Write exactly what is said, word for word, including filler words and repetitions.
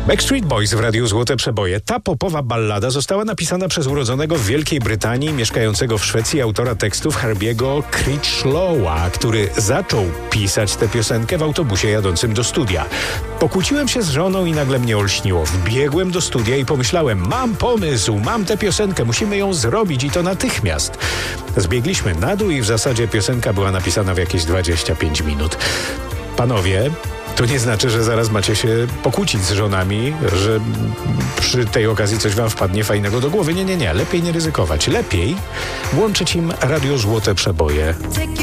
Backstreet Boys w Radiu Złote Przeboje. Ta popowa ballada została napisana przez urodzonego w Wielkiej Brytanii, mieszkającego w Szwecji autora tekstów Herbiego Critchlowa, który zaczął pisać tę piosenkę w autobusie jadącym do studia. Pokłóciłem się z żoną i nagle mnie olśniło. Wbiegłem do studia i pomyślałem, mam pomysł, mam tę piosenkę, musimy ją zrobić i to natychmiast. Zbiegliśmy na dół i w zasadzie piosenka była napisana w jakieś dwadzieścia pięć minut. Panowie, to nie znaczy, że zaraz macie się pokłócić z żonami, że przy tej okazji coś wam wpadnie fajnego do głowy. Nie, nie, nie. Lepiej nie ryzykować. Lepiej włączyć im Radio Złote Przeboje.